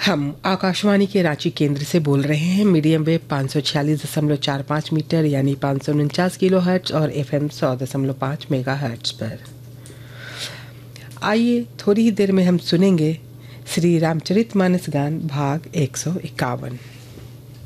हम आकाशवाणी के रांची केंद्र से बोल रहे हैं। मीडियम वेव 546.45 मीटर यानी 549 किलो हर्ट्ज और FM 100.5 मेगा हर्ट्ज पर। आइए थोड़ी ही देर में हम सुनेंगे श्री रामचरितमानस गान भाग 151।